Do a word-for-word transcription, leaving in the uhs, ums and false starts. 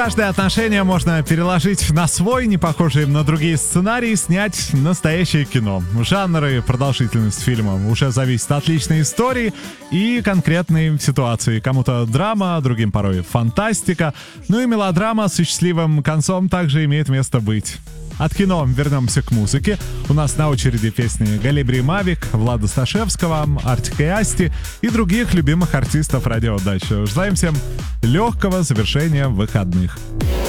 Каждое отношение можно переложить на свой, не похожий на другие сценарии, снять настоящее кино. Жанры и продолжительность фильма уже зависит от личной истории и конкретной ситуации. Кому-то драма, другим порой фантастика. Ну и мелодрама с счастливым концом также имеет место быть. От кино вернемся к музыке. У нас на очереди песни Галибри Мавик, Влада Сташевского, Артика и Асти и других любимых артистов радио Дача. Желаем всем легкого завершения выходных.